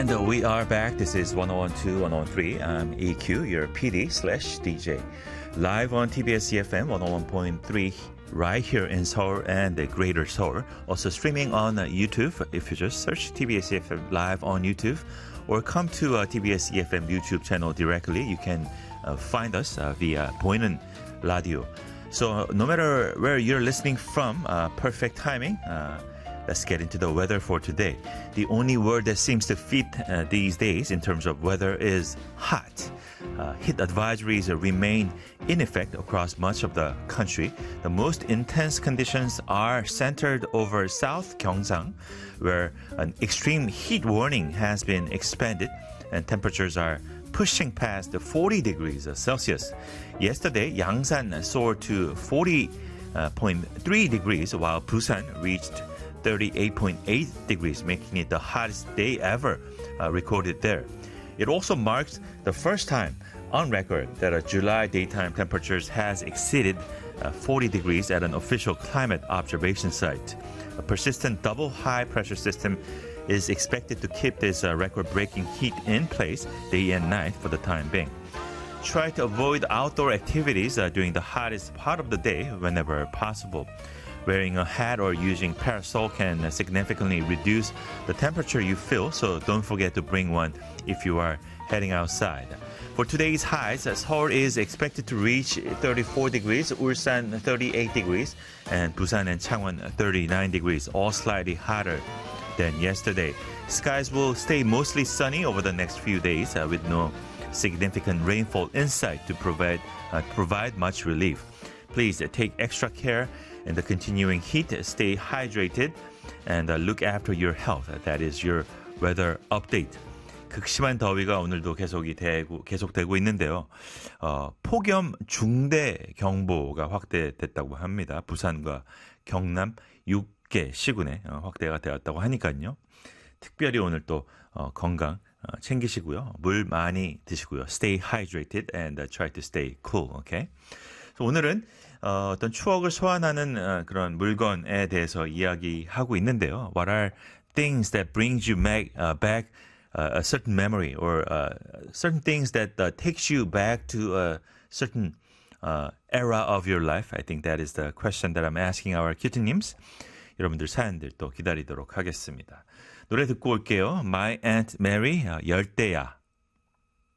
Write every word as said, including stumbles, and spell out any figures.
And we are back. This is one oh one two, one oh one three. I'm E Q, your P D slash D J. Live on T B S E F M one oh one point three right here in Seoul and the greater Seoul. Also streaming on uh, YouTube. If you just search T B S E F M live on YouTube or come to uh, T B S E F M YouTube channel directly, you can uh, find us uh, via 보이는 라디오. So uh, no matter where you're listening from, uh, perfect timing. Uh, Let's get into the weather for today. The only word that seems to fit uh, these days in terms of weather is hot. Uh, heat advisories remain in effect across much of the country. The most intense conditions are centered over South Gyeongsang, where an extreme heat warning has been expanded and temperatures are pushing past the forty degrees Celsius. Yesterday, Yangsan soared to forty point three degrees, while Busan reached thirty-eight point eight degrees, making it the hottest day ever uh, recorded there. It also marks the first time on record that a July daytime temperatures has exceeded uh, forty degrees at an official climate observation site. A persistent double high pressure system is expected to keep this uh, record-breaking heat in place day and night for the time being. Try to avoid outdoor activities uh, during the hottest part of the day whenever possible. Wearing a hat or using parasol can significantly reduce the temperature you feel, so don't forget to bring one if you are heading outside. For today's highs, Seoul is expected to reach thirty-four degrees, Ulsan thirty-eight degrees, and Busan and Changwon thirty-nine degrees, all slightly hotter than yesterday. Skies will stay mostly sunny over the next few days uh, with no significant rainfall in sight to provide, uh, provide much relief. Please uh, take extra care in the continuing heat, stay hydrated, and uh, look after your health. That is your weather update. 극심한 더위가 오늘도 계속이 되고, 계속되고 있는데요. 어, 폭염 중대 경보가 확대됐다고 합니다. 부산과 경남 육 개 시군에 어, 확대가 되었다고 하니까요. 특별히 오늘 또 어, 건강 어, 챙기시고요. 물 많이 드시고요. Stay hydrated and uh, try to stay cool. Okay? So 오늘은 어, 어떤 추억을 소환하는 어, 그런 물건에 대해서 이야기하고 있는데요. What are things that brings you back, uh, back uh, a certain memory or uh, certain things that uh, takes you back to a certain uh, era of your life? I think that is the question that I'm asking our 큐티님스. 여러분들 사연들 또 기다리도록 하겠습니다. 노래 듣고 올게요. My Aunt Mary, 열대야.